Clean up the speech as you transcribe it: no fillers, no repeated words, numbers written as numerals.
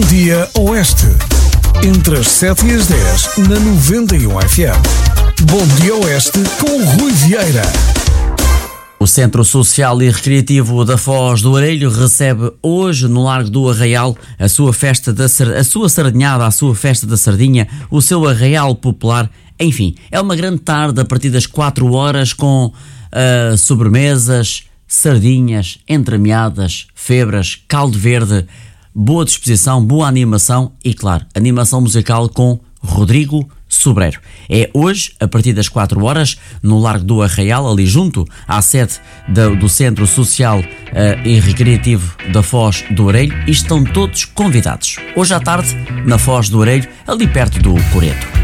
Dia Oeste. Entre as 7 e as 10 na 91 FM. Bom Dia Oeste com Rui Vieira. O Centro Social e Recreativo da Foz do Arelho recebe hoje no Largo do Arraial a sua festa a sua sardinhada, a sua festa da sardinha, o seu arraial popular. Enfim, é uma grande tarde a partir das 4 horas com sobremesas, sardinhas, entremeadas, febras, caldo verde, boa disposição, boa animação e, claro, animação musical com Rodrigo Sobreiro. É hoje, a partir das 4 horas, no Largo do Arraial, ali junto à sede do Centro Social e Recreativo da Foz do Arelho, e estão todos convidados. Hoje à tarde, na Foz do Arelho, ali perto do Coreto.